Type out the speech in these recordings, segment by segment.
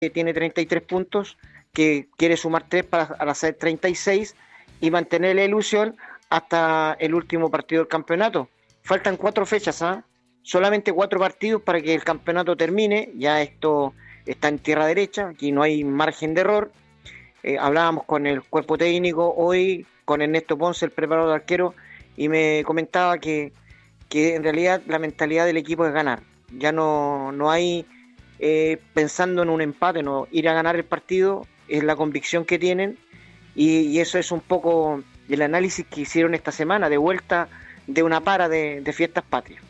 que tiene 33 puntos, que quiere sumar 3 para hacer 36 y mantener la ilusión hasta el último partido del campeonato. Faltan 4 fechas, ¿ah? Solamente 4 partidos para que el campeonato termine. Ya esto está en tierra derecha, aquí no hay margen de error. Hablábamos con el cuerpo técnico hoy, con Ernesto Ponce, el preparador de arquero, y me comentaba que en realidad la mentalidad del equipo es ganar. Ya no hay pensando en un empate, no, ir a ganar el partido es la convicción que tienen, y eso es un poco el análisis que hicieron esta semana, de vuelta de una para de fiestas patrias.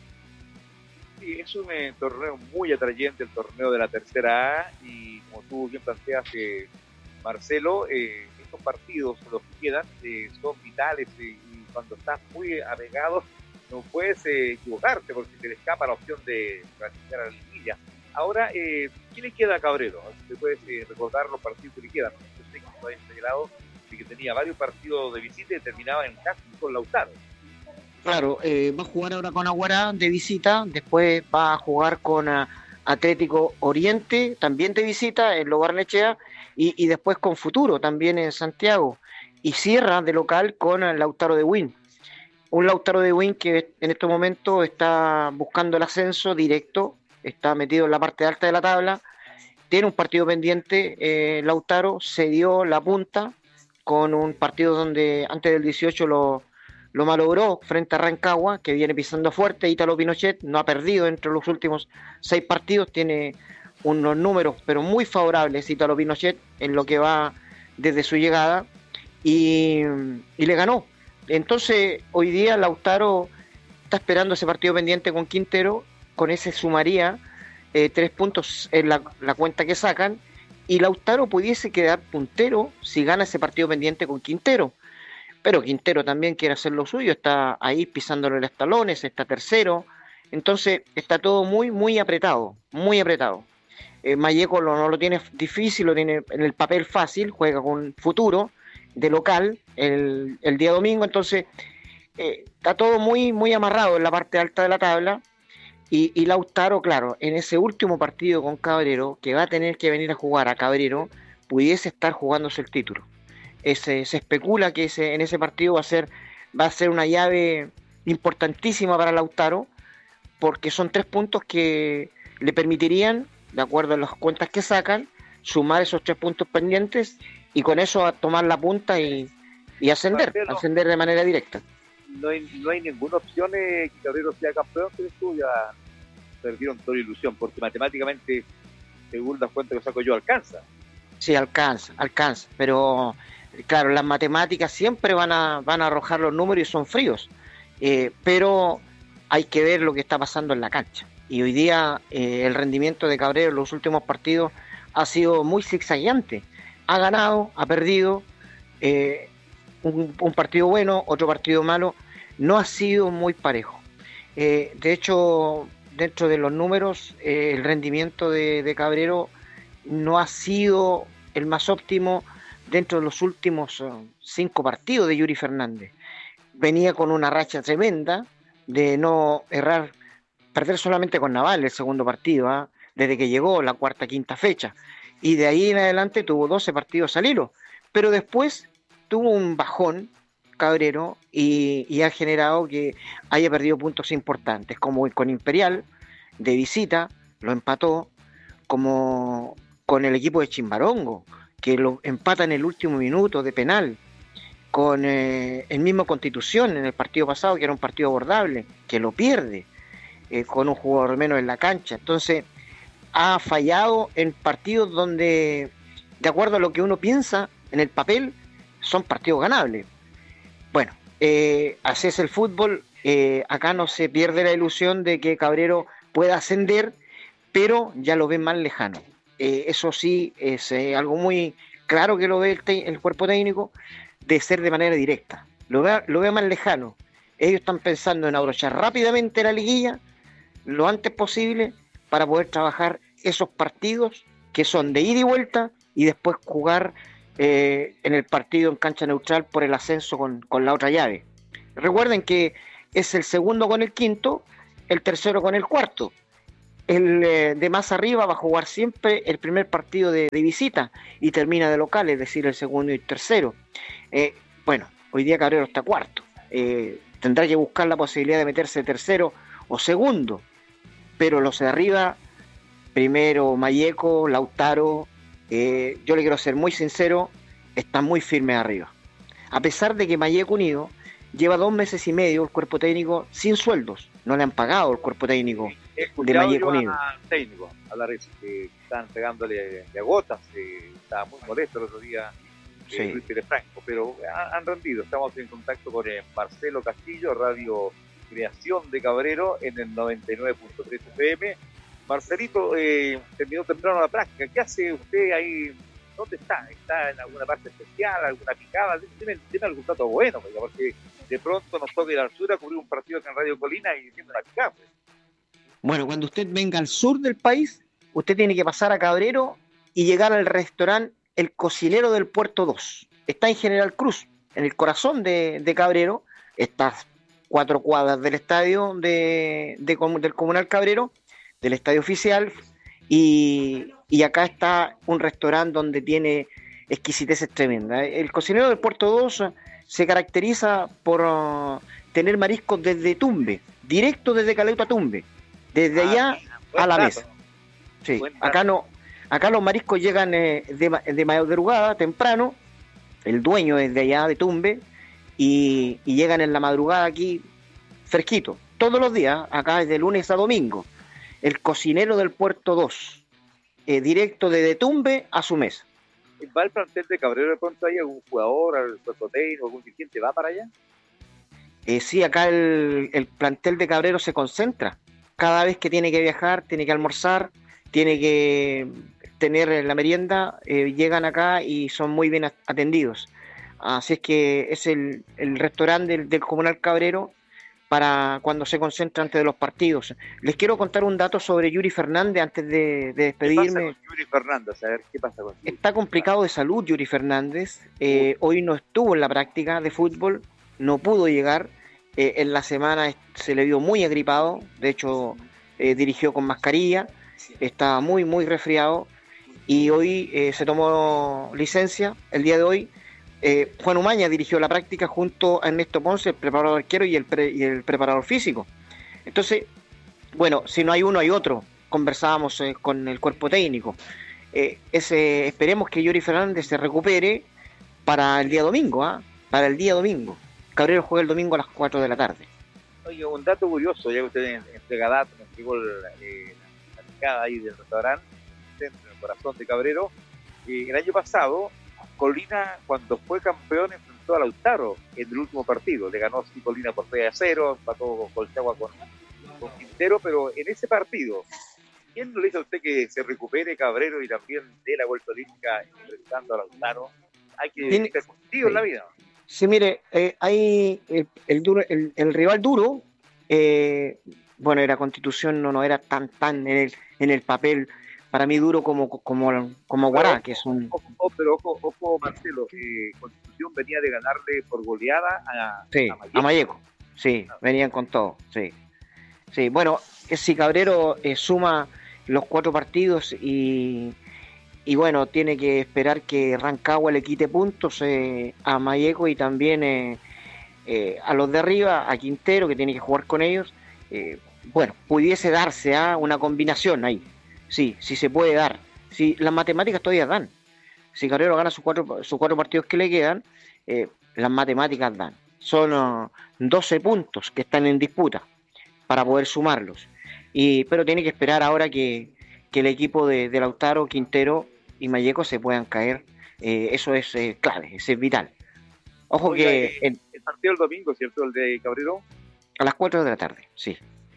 Sí, es un torneo muy atrayente, el torneo de la tercera A, y como tú bien planteas, Marcelo, estos partidos, los que quedan, son vitales, y cuando estás muy apegado no puedes equivocarte porque te escapa la opción de clasificar a la liguilla. Ahora, ¿qué le queda a Cabrero? ¿Te puedes recordar los partidos que le quedan? Yo sé que está integrado y que tenía varios partidos de visita y terminaba en casa con Lautaro. Claro, va a jugar ahora con Aguará de visita, después va a jugar con Atlético Oriente, también de visita, en Lo Barnechea, y después con Futuro, también en Santiago, y cierra de local con el Lautaro de Win. Un Lautaro de Win que en estos momentos está buscando el ascenso directo, está metido en la parte alta de la tabla, tiene un partido pendiente, Lautaro se dio la punta con un partido donde antes del 18 lo malogró frente a Rancagua, que viene pisando fuerte. Ítalo Pinochet no ha perdido entre los últimos 6 partidos, tiene unos números pero muy favorables Ítalo Pinochet en lo que va desde su llegada, y le ganó. Entonces hoy día Lautaro está esperando ese partido pendiente con Quintero, con ese sumaría 3 puntos en la cuenta que sacan, y Lautaro pudiese quedar puntero si gana ese partido pendiente con Quintero. Pero Quintero también quiere hacer lo suyo, está ahí pisándole los talones, está tercero, entonces está todo muy apretado, muy apretado. Malleco no lo tiene difícil, lo tiene en el papel fácil, juega con Futuro de local el día domingo, entonces está todo muy amarrado en la parte alta de la tabla, y Lautaro, claro, en ese último partido con Cabrero, que va a tener que venir a jugar a Cabrero, pudiese estar jugándose el título. Se especula que en ese partido va a ser una llave importantísima para Lautaro, porque son 3 puntos que le permitirían, de acuerdo a las cuentas que sacan, sumar esos 3 puntos pendientes, y con eso a tomar la punta y ascender de manera directa. No hay ninguna opción que Cabrero sea campeón, pero tú ya perdieron toda ilusión, porque matemáticamente, según las cuentas que saco yo, alcanza. Sí, alcanza, pero claro, las matemáticas siempre van a arrojar los números y son fríos, pero hay que ver lo que está pasando en la cancha. Y hoy día el rendimiento de Cabrero en los últimos partidos ha sido muy zigzagueante. Ha ganado, ha perdido, un partido bueno, otro partido malo, no ha sido muy parejo. De hecho, dentro de los números, el rendimiento de Cabrero no ha sido el más óptimo dentro de los últimos 5 partidos de Yuri Fernández. Venía con una racha tremenda de no errar, perder solamente con Naval el segundo partido, desde que llegó la cuarta, quinta fecha, y de ahí en adelante tuvo 12 partidos al hilo, pero después tuvo un bajón Cabrero, y ha generado que haya perdido puntos importantes, como con Imperial de visita, lo empató, como con el equipo de Chimbarongo, que lo empata en el último minuto de penal, con el mismo Constitución en el partido pasado, que era un partido abordable, que lo pierde, con un jugador menos en la cancha. Entonces ha fallado en partidos donde, de acuerdo a lo que uno piensa en el papel, son partidos ganables. Bueno, así es el fútbol. Acá no se pierde la ilusión de que Cabrero pueda ascender, pero ya lo ven más lejano. Eso sí, es algo muy claro que lo ve el cuerpo técnico, de ser de manera directa. Lo ve más lejano. Ellos están pensando en abrochar rápidamente la liguilla, lo antes posible, para poder trabajar esos partidos que son de ida y vuelta, y después jugar en el partido en cancha neutral por el ascenso con la otra llave. Recuerden que es el segundo con el quinto, el tercero con el cuarto. El de más arriba va a jugar siempre el primer partido de visita y termina de local, es decir, el segundo y el tercero. Bueno, hoy día Cabrero está cuarto. Tendrá que buscar la posibilidad de meterse tercero o segundo, pero los de arriba, primero Mayeco, Lautaro, yo le quiero ser muy sincero, están muy firmes arriba. A pesar de que Mayeco Unido lleva 2 meses y medio el cuerpo técnico sin sueldos, no le han pagado el cuerpo técnico He de escuchado Mayeco yo Unido. a técnico hablar de eso, que están pegándole de gotas, estaba muy molesto el otro día Sí. Luis Pérez Franco, pero han rendido. Estamos en contacto con Marcelo Castillo, Radio Creación de Cabrero en el 99.3 FM. Marcelito, terminó temprano la práctica. ¿Qué hace usted ahí? ¿Dónde está? ¿Está en alguna parte especial, alguna picada? Tiene algún dato bueno, porque de pronto nos toca ir al sur a cubrir un partido acá en Radio Colina y tiene una picada. Pues. Bueno, cuando usted venga al sur del país, usted tiene que pasar a Cabrero y llegar al restaurante El Cocinero del Puerto 2. Está en General Cruz, en el corazón de Cabrero. Está 4 cuadras del estadio del Comunal Cabrero, del estadio oficial. Y acá está un restaurante donde tiene exquisiteces tremendas. El Cocinero del Puerto 2 se caracteriza por tener mariscos desde Tumbe, directo desde Caleuta a Tumbe. Desde allá a la mesa. Sí, acá no, acá los mariscos llegan de madrugada, temprano, el dueño es de allá de Tumbe, y llegan en la madrugada aquí fresquito, todos los días, acá es de lunes a domingo. El Cocinero del Puerto 2, directo desde Tumbe a su mesa. ¿Va el plantel de Cabrero de pronto hay algún jugador, algún técnico, algún dirigente va para allá? Sí, acá el plantel de Cabrero se concentra. Cada vez que tiene que viajar, tiene que almorzar, tiene que tener la merienda, llegan acá y son muy bien atendidos. Así es que es el restaurante del Comunal Cabrero para cuando se concentra antes de los partidos. Les quiero contar un dato sobre Yuri Fernández antes de despedirme. ¿Qué pasa con Yuri Fernández? A ver, ¿qué pasa con Yuri? Está complicado de salud Yuri Fernández. Hoy no estuvo en la práctica de fútbol, no pudo llegar. En la semana se le vio muy agripado, de hecho dirigió con mascarilla, estaba muy muy resfriado y hoy se tomó licencia el día de hoy. Juan Umaña dirigió la práctica junto a Ernesto Ponce, el preparador arquero y el preparador físico. Entonces, bueno, si no hay uno hay otro. Conversábamos con el cuerpo técnico. Esperemos que Yuri Fernández se recupere para el día domingo, para el día domingo. Cabrero juega el domingo a las 4 de la tarde. Oye, un dato curioso, ya que usted entrega datos, me explicó la picada ahí del restaurante, en el corazón de Cabrero. El año pasado, Colina, cuando fue campeón, enfrentó a Lautaro en el último partido. Le ganó sí, Colina por 3-0, empató Colchagua con Quintero, pero en ese partido, ¿quién no le dice a usted que se recupere Cabrero y también dé la vuelta olímpica enfrentando a Lautaro? Hay que ser positivo en la vida. Sí, mire, hay el rival duro, bueno, era Constitución, no era tan en el papel, para mí duro como Guará, que es un... Pero ojo Marcelo, Constitución venía de ganarle por goleada a Mayeco. Sí, venían con todo, sí. Sí, bueno, si Cabrero suma los 4 partidos y bueno, tiene que esperar que Rancagua le quite puntos a Mayeco y también a los de arriba, a Quintero, que tiene que jugar con ellos. Bueno, pudiese darse una combinación ahí. Sí, sí se puede dar. Sí, las matemáticas todavía dan. Si Cabrero gana sus cuatro partidos que le quedan, las matemáticas dan. Son 12 puntos que están en disputa para poder sumarlos. Pero tiene que esperar ahora que el equipo de Lautaro, Quintero y Mayeco se puedan caer. Eso es clave, eso es vital. Ojo. Oiga, que el partido del domingo, ¿cierto? El de Cabrero. A las 4 de la tarde, sí.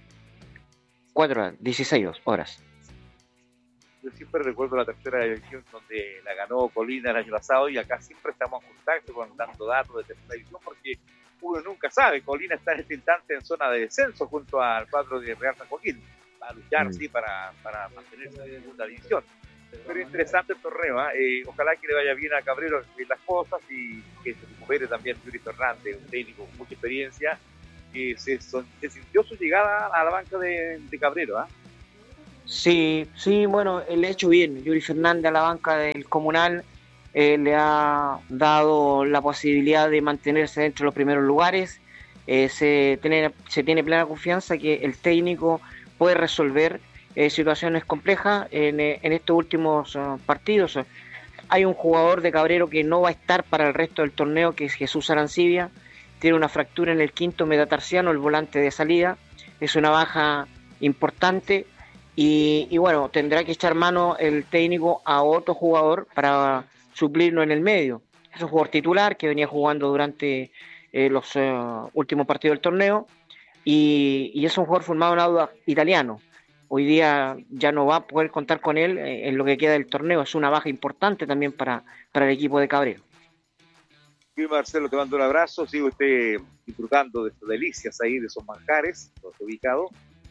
16 horas. Yo siempre recuerdo la tercera división donde la ganó Colina el año pasado y acá siempre estamos en contacto con dando datos de tercera división porque uno nunca sabe. Colina está en este instante en zona de descenso junto al cuadro de Real San Joaquín. Va a luchar, sí, para mantenerse en segunda división. Pero interesante el torneo, ojalá que le vaya bien a Cabrero en las cosas y que se recupere también Yuri Fernández, un técnico con mucha experiencia, que se sintió su llegada a la banca de Cabrero. Sí, sí, bueno, le ha hecho bien. Yuri Fernández a la banca del Comunal le ha dado la posibilidad de mantenerse dentro de los primeros lugares. Se tiene plena confianza que el técnico puede resolver situaciones complejas en estos últimos partidos. Hay un jugador de Cabrero que no va a estar para el resto del torneo, que es Jesús Arancibia. Tiene una fractura en el quinto metatarsiano, el volante de salida. Es una baja importante. Y bueno, tendrá que echar mano el técnico a otro jugador para suplirlo en el medio. Es un jugador titular que venía jugando durante los últimos partidos del torneo y es un jugador formado en Audax Italiano. Hoy día ya no va a poder contar con él en lo que queda del torneo. Es una baja importante también para el equipo de Cabrero. Sí, Marcelo, te mando un abrazo. Sigue usted disfrutando de estas delicias ahí, de esos manjares, los ubicados.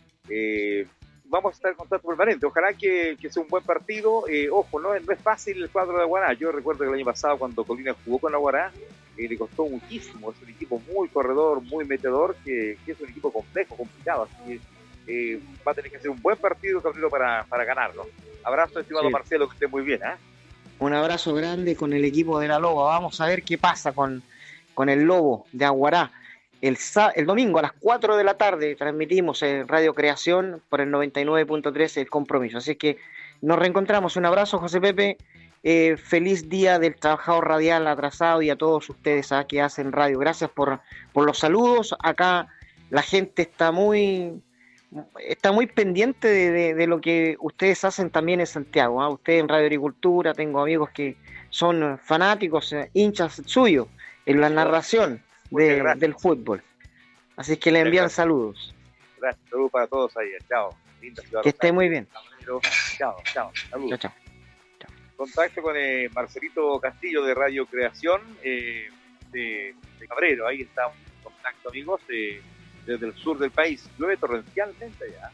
Vamos a estar en contacto permanente. Ojalá que sea un buen partido. Ojo, no es fácil el cuadro de Aguará. Yo recuerdo que el año pasado, cuando Colina jugó con Aguará, le costó muchísimo. Es un equipo muy corredor, muy metedor, que es un equipo complejo, complicado. Así que va a tener que ser un buen partido, Cabrero, para ganarlo. Abrazo, estimado Marcelo, que esté muy bien. Un abrazo grande con el equipo de la Loba. Vamos a ver qué pasa con el Lobo de Aguará. El domingo a las 4 de la tarde transmitimos en Radio Creación por el 99.3 El Compromiso. Así que nos reencontramos. Un abrazo, José Pepe. Feliz día del trabajador radial atrasado y a todos ustedes que hacen radio. Gracias por los saludos. Acá la gente está muy pendiente de lo que ustedes hacen también en Santiago. Ustedes en Radio Agricultura, tengo amigos que son fanáticos, hinchas suyos en la narración del fútbol. Así que le envían saludos. Gracias, saludos para todos ahí. Chao. Que esté muy bien. Chao. Saludos. Chao. Contacto con Marcelito Castillo de Radio Creación de Cabrero. Ahí está un contacto, amigos, desde el sur del país. Llueve torrencialmente allá,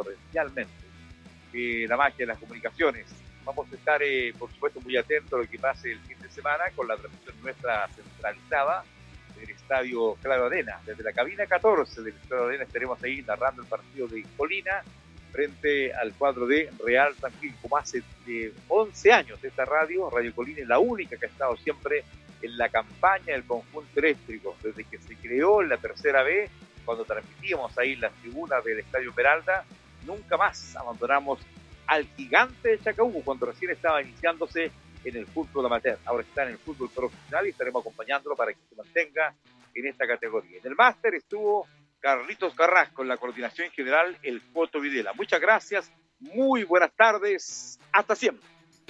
la magia de las comunicaciones. Vamos a estar, por supuesto, muy atentos a lo que pase el fin de semana con la transmisión nuestra centralizada del Estadio Claro Arena. Desde la cabina 14 del Claro Arena estaremos ahí narrando el partido de Colina frente al cuadro de Real San Gil, como hace 11 años. Esta Radio Colina, es la única que ha estado siempre en la campaña del conjunto eléctrico, desde que se creó en la tercera B, cuando transmitíamos ahí las tribunas del Estadio Peralta. Nunca más abandonamos al gigante de Chacabuco, cuando recién estaba iniciándose en el fútbol amateur. Ahora está en el fútbol profesional y estaremos acompañándolo para que se mantenga en esta categoría. En el máster estuvo Carlitos Carrasco, en la coordinación general el Poto Videla. Muchas gracias, muy buenas tardes, hasta siempre.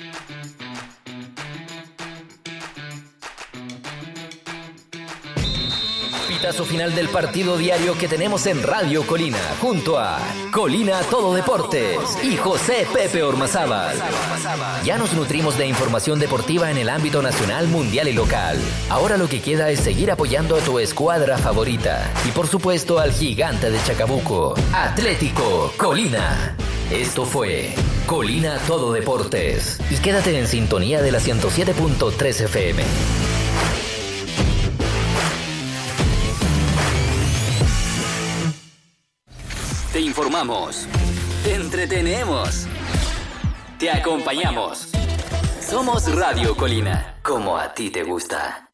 Pitazo final del partido diario que tenemos en Radio Colina, junto a Colina Todo Deportes y José Pepe Ormazábal. Ya nos nutrimos de información deportiva en el ámbito nacional, mundial y local. Ahora lo que queda es seguir apoyando a tu escuadra favorita y por supuesto al gigante de Chacabuco, Atlético Colina. Esto fue Colina Todo Deportes y quédate en sintonía de la 107.3 FM. Te informamos, te entretenemos, te acompañamos. Somos Radio Colina, como a ti te gusta.